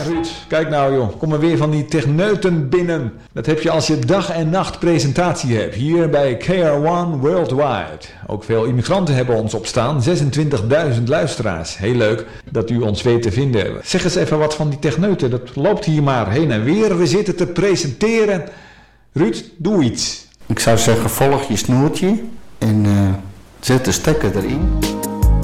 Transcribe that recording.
Ruud, kijk nou joh, kom er weer van die techneuten binnen. Dat heb je als je dag en nacht presentatie hebt, hier bij KR1 Worldwide. Ook veel immigranten hebben ons op staan, 26.000 luisteraars. Heel leuk dat u ons weet te vinden. Zeg eens even wat van die techneuten, dat loopt hier maar heen en weer. We zitten te presenteren. Ruud, doe iets. Ik zou zeggen, volg je snoertje en zet de stekker erin.